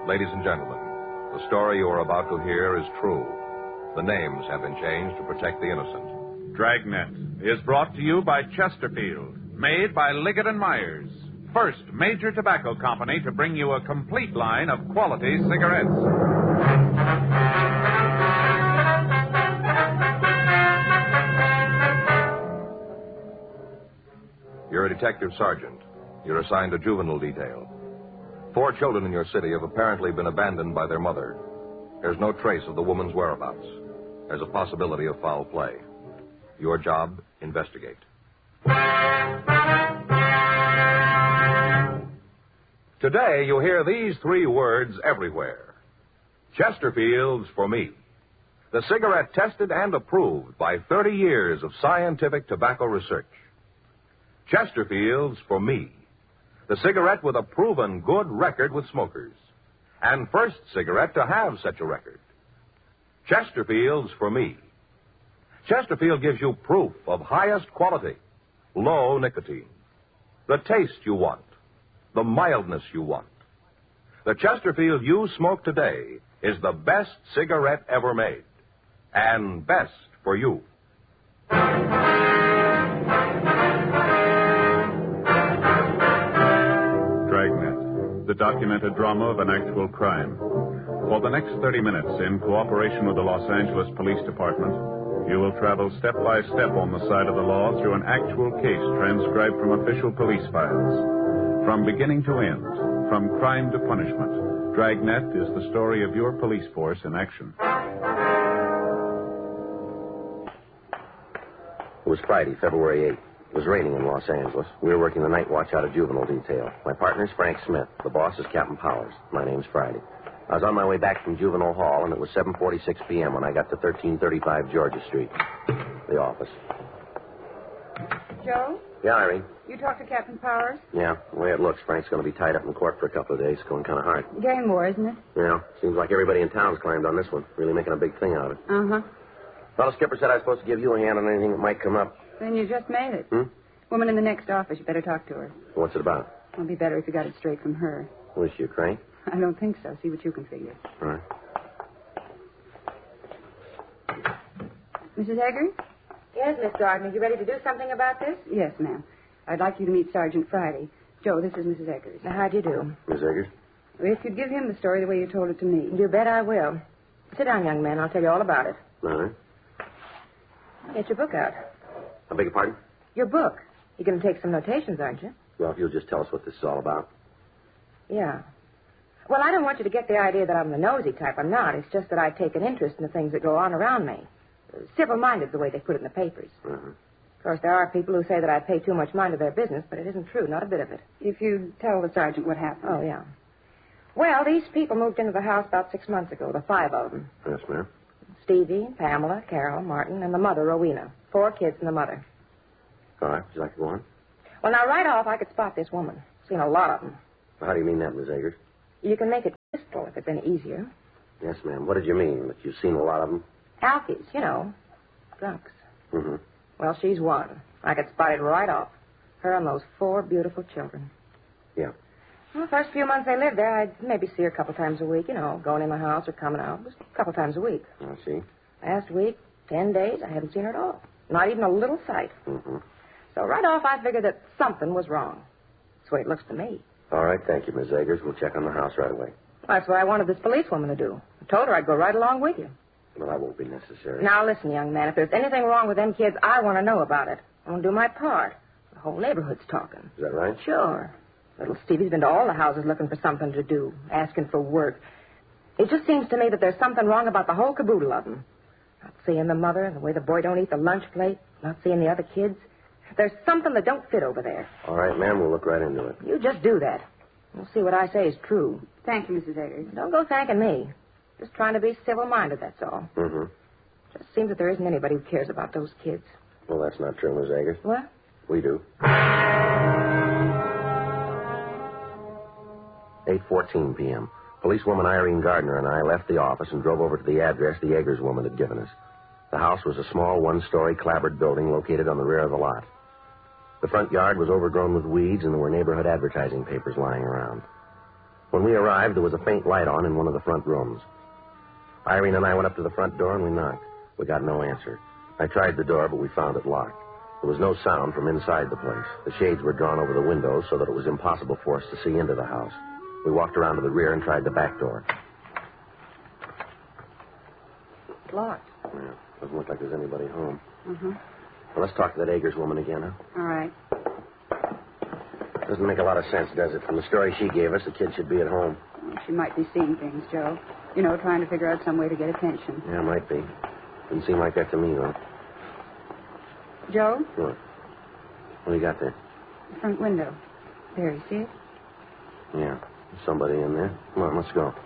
Ladies and gentlemen, the story you are about to hear is true. The names have been changed to protect the innocent. Dragnet is brought to you by Chesterfield, made by Liggett & Myers, first major tobacco company to bring you a complete line of quality cigarettes. You're a detective sergeant. You're assigned to juvenile detail. 4 children in your city have apparently been abandoned by their mother. There's no trace of the woman's whereabouts. There's a possibility of foul play. Your job, investigate. Today, you'll hear these 3 words everywhere. Chesterfield's for me. The cigarette tested and approved by 30 years of scientific tobacco research. Chesterfield's for me. The cigarette with a proven good record with smokers. And first cigarette to have such a record. Chesterfield's for me. Chesterfield gives you proof of highest quality, low nicotine. The taste you want, the mildness you want. The Chesterfield you smoke today is the best cigarette ever made. And best for you. Dragnet, the documented drama of an actual crime. For the next 30 minutes, in cooperation with the Los Angeles Police Department, you will travel step by step on the side of the law through an actual case transcribed from official police files. From beginning to end, from crime to punishment, Dragnet is the story of your police force in action. It was Friday, February 8th. It was raining in Los Angeles. We were working the night watch out of juvenile detail. My partner's Frank Smith. The boss is Captain Powers. My name's Friday. I was on my way back from Juvenile Hall, and it was 7:46 p.m. when I got to 1335 Georgia Street, the office. Joe? Yeah, Irene? You talked to Captain Powers? Yeah, the way it looks, Frank's going to be tied up in court for a couple of days. It's going kind of hard. Gang war, isn't it? Yeah, seems like everybody in town's climbed on this one. Really making a big thing out of it. Uh-huh. Fellow skipper said I was supposed to give you a hand on anything that might come up. Then you just made it. Woman in the next office. You better talk to her. What's it about? It'll be better if you got it straight from her. Was she a crank? I don't think so. See what you can figure. All right. Mrs. Eggers? Yes, Miss Gardner. You ready to do something about this? Yes, ma'am. I'd like you to meet Sergeant Friday. Joe, this is Mrs. Eggers. How do you do? Miss Eggers? If you'd give him the story the way you told it to me. You bet I will. Sit down, young man. I'll tell you all about it. All right. Get your book out. I beg your pardon? Your book. You're going to take some notations, aren't you? Well, if you'll just tell us what this is all about. Yeah. Well, I don't want you to get the idea that I'm the nosy type. I'm not. It's just that I take an interest in the things that go on around me. Civil-minded, the way they put it in the papers. Uh-huh. Of course, there are people who say that I pay too much mind to their business, but it isn't true. Not a bit of it. If you'd tell the sergeant what happened. Oh, yeah. Well, these people moved into the house about 6 months ago, the 5 of them. Yes, ma'am. Stevie, Pamela, Carol, Martin, and the mother, Rowena. 4 kids and the mother. All right. Would you like to go on? Well, now, right off, I could spot this woman. Seen a lot of them. How do you mean that, Miss Eggers? You can make it crystal if it's any easier. Yes, ma'am. What did you mean? That you've seen a lot of them? Alkies, you know. Drunks. Mm-hmm. Well, she's one. I could spot it right off. Her and those 4 beautiful children. Yeah. Well, the first few months they lived there, I'd maybe see her a couple times a week, you know, going in the house or coming out. Just a couple times a week. I see. Last week, 10 days, I hadn't seen her at all. Not even a little sight. Mm-hmm. So right off, I figured that something was wrong. That's the way it looks to me. All right. Thank you, Miss Eggers. We'll check on the house right away. Well, that's what I wanted this policewoman to do. I told her I'd go right along with you. Well, that won't be necessary. Now, listen, young man, if there's anything wrong with them kids, I want to know about it. I want to do my part. The whole neighborhood's talking. Is that right? Sure. Little Stevie's been to all the houses looking for something to do, asking for work. It just seems to me that there's something wrong about the whole caboodle of them. Not seeing the mother, the way the boy don't eat the lunch plate, not seeing the other kids. There's something that don't fit over there. All right, ma'am. We'll look right into it. You just do that. We'll see what I say is true. Thank you, Mrs. Eggers. Don't go thanking me. Just trying to be civil-minded, that's all. Mm-hmm. Just seems that there isn't anybody who cares about those kids. Well, that's not true, Miss Eggers. What? We do. 8:14 p.m. Policewoman Irene Gardner and I left the office and drove over to the address the Eggers woman had given us. The house was a small one-story clapboard building located on the rear of the lot. The front yard was overgrown with weeds, and there were neighborhood advertising papers lying around. When we arrived, there was a faint light on in one of the front rooms. Irene and I went up to the front door and we knocked. We got no answer. I tried the door, but we found it locked. There was no sound from inside the place. The shades were drawn over the windows so that it was impossible for us to see into the house. We walked around to the rear and tried the back door. It's locked. Yeah, doesn't look like there's anybody home. Mm-hmm. Well, let's talk to that Agers woman again, huh? All right. Doesn't make a lot of sense, does it? From the story she gave us, the kid should be at home. Well, she might be seeing things, Joe. You know, trying to figure out some way to get attention. Yeah, might be. Didn't seem like that to me, though. Joe? What? What do you got there? The front window. There, you see it? Yeah, there's somebody in there. Come on, let's go.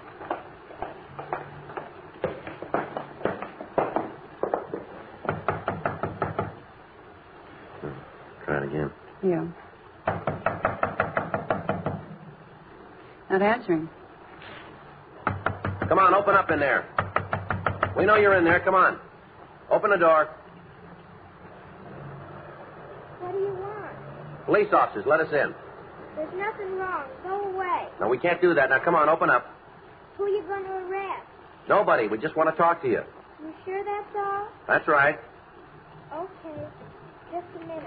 Try it again. Yeah. Not answering. Come on, open up in there. We know you're in there. Come on. Open the door. What do you want? Police officers, let us in. There's nothing wrong. Go away. No, we can't do that. Now, come on, open up. Who are you going to arrest? Nobody. We just want to talk to you. You sure that's all? That's right. Okay. Just a minute.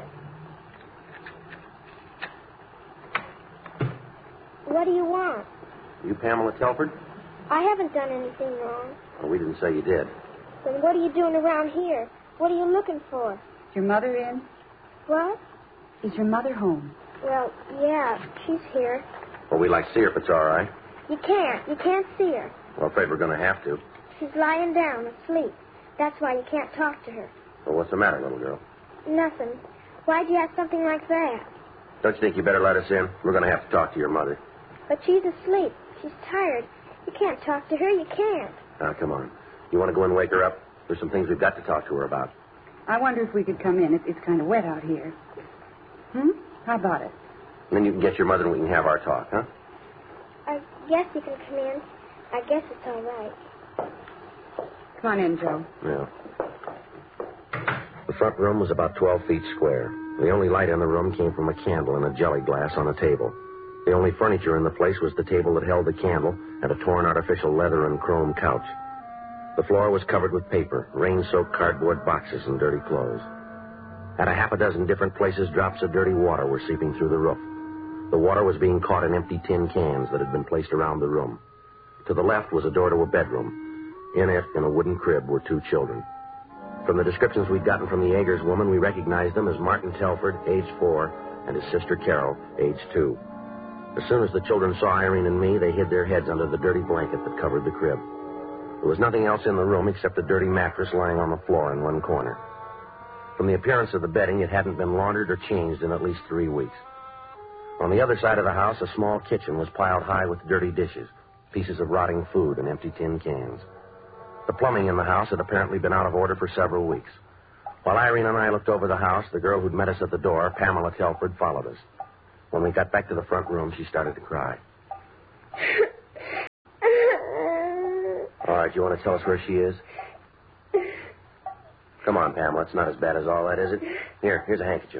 What do you want? You Pamela Telford? I haven't done anything wrong. Well, we didn't say you did. Then what are you doing around here? What are you looking for? Is your mother in? What? Is your mother home? Well, yeah, she's here. Well, we'd like to see her if it's all right. You can't see her. Well, I'm afraid we're going to have to. She's lying down, asleep. That's why you can't talk to her. Well, what's the matter, little girl? Nothing. Why'd you have something like that? Don't you think you better let us in? We're going to have to talk to your mother. But she's asleep. She's tired. You can't talk to her. You can't. Now, come on. You want to go and wake her up? There's some things we've got to talk to her about. I wonder if we could come in. It's kind of wet out here. How about it? And then you can get your mother and we can have our talk, huh? I guess you can come in. I guess it's all right. Come on in, Joe. Yeah. The front room was about 12 feet square. The only light in the room came from a candle in a jelly glass on a table. The only furniture in the place was the table that held the candle and a torn artificial leather and chrome couch. The floor was covered with paper, rain-soaked cardboard boxes, and dirty clothes. At a half a dozen different places, drops of dirty water were seeping through the roof. The water was being caught in empty tin cans that had been placed around the room. To the left was a door to a bedroom. In it, in a wooden crib, were 2 children. From the descriptions we'd gotten from the Agers woman, we recognized them as Martin Telford, age 4, and his sister Carol, age 2. As soon as the children saw Irene and me, they hid their heads under the dirty blanket that covered the crib. There was nothing else in the room except a dirty mattress lying on the floor in one corner. From the appearance of the bedding, it hadn't been laundered or changed in at least 3 weeks. On the other side of the house, a small kitchen was piled high with dirty dishes, pieces of rotting food, and empty tin cans. The plumbing in the house had apparently been out of order for several weeks. While Irene and I looked over the house, the girl who'd met us at the door, Pamela Telford, followed us. When we got back to the front room, she started to cry. All right, you want to tell us where she is? Come on, Pamela. It's not as bad as all that, is it? Here's a handkerchief.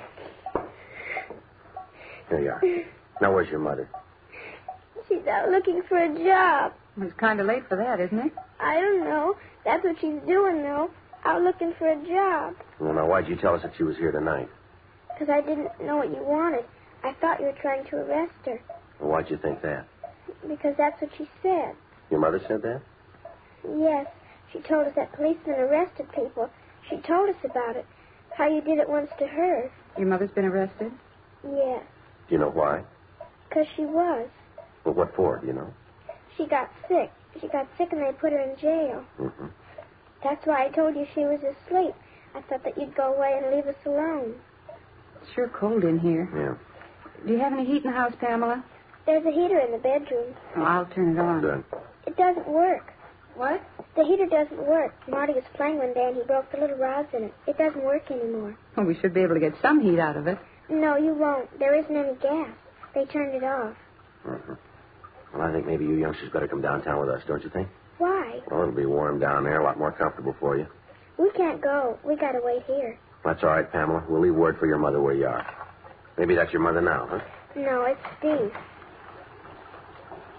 Here you are. Now, where's your mother? She's out looking for a job. It's kind of late for that, isn't it? I don't know. That's what she's doing, though. Out looking for a job. Well, now, why'd you tell us that she was here tonight? Because I didn't know what you wanted. I thought you were trying to arrest her. Well, why'd you think that? Because that's what she said. Your mother said that? Yes. She told us that policemen arrested people. She told us about it. How you did it once to her. Your mother's been arrested? Yes. Do you know why? Because she was. Well, what for, do you know? She got sick. She got sick and they put her in jail. Mm-hmm. That's why I told you she was asleep. I thought that you'd go away and leave us alone. It's sure cold in here. Yeah. Do you have any heat in the house, Pamela? There's a heater in the bedroom. Oh, I'll turn it on. Good. It doesn't work. What? The heater doesn't work. Marty was playing one day and he broke the little rods in it. It doesn't work anymore. Well, we should be able to get some heat out of it. No, you won't. There isn't any gas. They turned it off. Mm-hmm. Well, I think maybe you youngsters better come downtown with us, don't you think? Why? Well, it'll be warm down there, a lot more comfortable for you. We can't go. We gotta wait here. That's all right, Pamela. We'll leave word for your mother where you are. Maybe that's your mother now, huh? No, it's Steve.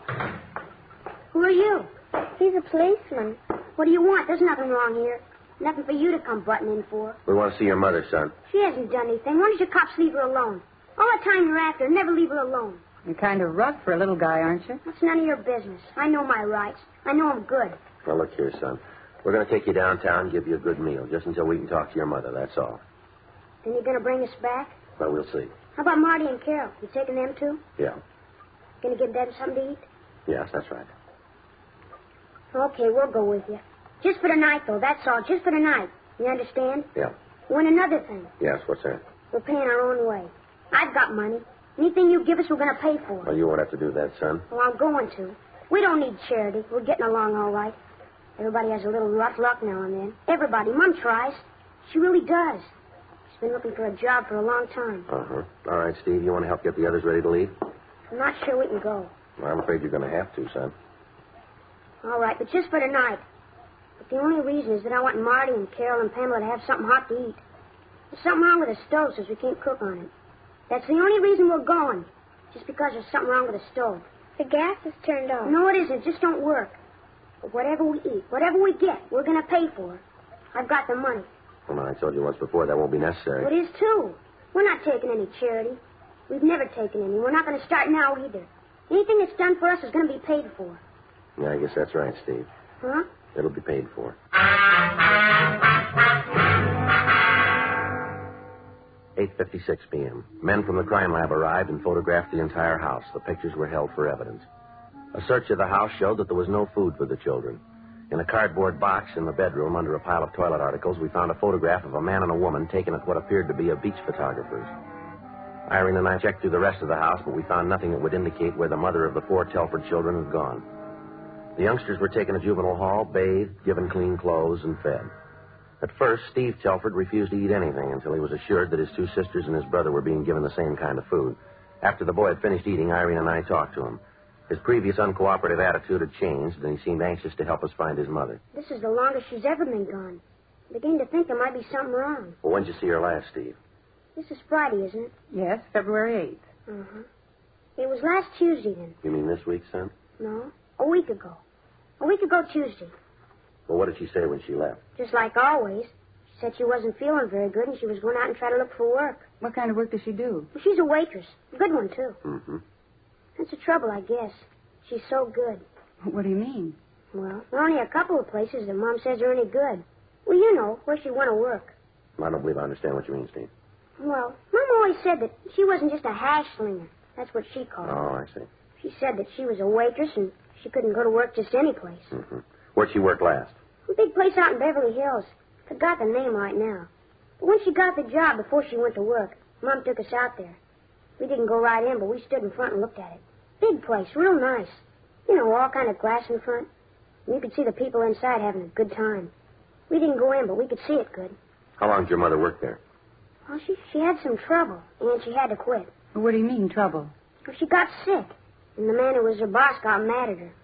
Who are you? He's a policeman. What do you want? There's nothing wrong here. Nothing for you to come butting in for. We want to see your mother, son. She hasn't done anything. Why don't you cops leave her alone? All the time you're after her, never leave her alone. You're kind of rough for a little guy, aren't you? That's none of your business. I know my rights. I know I'm good. Well, look here, son. We're going to take you downtown and give you a good meal, just until we can talk to your mother, that's all. Then you're going to bring us back? Well, we'll see. How about Marty and Carol? You taking them too? Yeah. Going to give them something to eat? Yes, that's right. Okay, we'll go with you. Just for tonight, though, that's all. Just for tonight. You understand? Yeah. Oh, and another thing. Yes, what's that? We're paying our own way. I've got money. Anything you give us, we're going to pay for. Well, you won't have to do that, son. Well, I'm going to. We don't need charity. We're getting along all right. Everybody has a little rough luck now and then. Everybody. Mom tries. She really does. She's been looking for a job for a long time. Uh-huh. All right, Steve, you want to help get the others ready to leave? I'm not sure we can go. Well, I'm afraid you're going to have to, son. All right, but just for tonight. But the only reason is that I want Marty and Carol and Pamela to have something hot to eat. There's something wrong with the stove, so we can't cook on it. That's the only reason we're going. Just because there's something wrong with the stove. The gas is turned off. No, it isn't. It just don't work. But whatever we eat, whatever we get, we're going to pay for it. I've got the money. Well, I told you once before that won't be necessary. Well, it is, too. We're not taking any charity. We've never taken any. We're not going to start now either. Anything that's done for us is going to be paid for. Yeah, I guess that's right, Steve. Huh? It'll be paid for. 8:56 p.m. Men from the crime lab arrived and photographed the entire house. The pictures were held for evidence. A search of the house showed that there was no food for the children. In a cardboard box in the bedroom under a pile of toilet articles, we found a photograph of a man and a woman taken at what appeared to be a beach photographer's. Irene and I checked through the rest of the house, but we found nothing that would indicate where the mother of the 4 Telford children had gone. The youngsters were taken to juvenile hall, bathed, given clean clothes, and fed. At first, Steve Telford refused to eat anything until he was assured that his 2 sisters and his brother were being given the same kind of food. After the boy had finished eating, Irene and I talked to him. His previous uncooperative attitude had changed, and he seemed anxious to help us find his mother. This is the longest she's ever been gone. I'm beginning to think there might be something wrong. Well, when did you see her last, Steve? This is Friday, isn't it? Yes, February 8th. Uh-huh. It was last Tuesday, then. You mean this week, son? No, a week ago. A week ago Tuesday. Well, what did she say when she left? Just like always. She said she wasn't feeling very good and she was going out and try to look for work. What kind of work does she do? Well, she's a waitress. A good one, too. Mm-hmm. That's the trouble, I guess. She's so good. What do you mean? Well, there are only a couple of places that Mom says are any good. Well, you know, where she'd want to work. I don't believe I understand what you mean, Steve. Well, Mom always said that she wasn't just a hash slinger. That's what she called it. Oh, I see. She said that she was a waitress and she couldn't go to work just any place. Mm-hmm. Where'd she work last? A big place out in Beverly Hills. Forgot the name right now. But when she got the job before she went to work, Mom took us out there. We didn't go right in, but we stood in front and looked at it. Big place, real nice. You know, all kind of glass in front. And you could see the people inside having a good time. We didn't go in, but we could see it good. How long did your mother work there? Well, she had some trouble, and she had to quit. What do you mean, trouble? Well, she got sick, and the man who was her boss got mad at her.